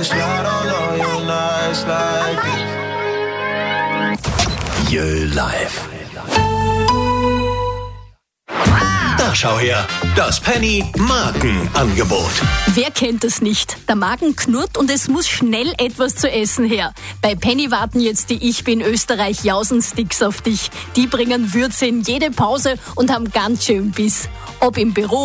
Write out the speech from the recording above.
Live. Da schau her, das Penny Markenangebot. Wer kennt das nicht? Der Magen knurrt und es muss schnell etwas zu essen her. Bei Penny warten jetzt die Ich bin Österreich Jausensticks auf dich. Die bringen Würze in jede Pause und haben ganz schön Biss. Ob im Büro